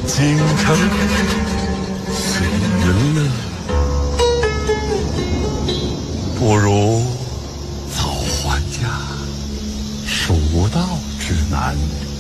京城随云乐，不如早还家，蜀道之难。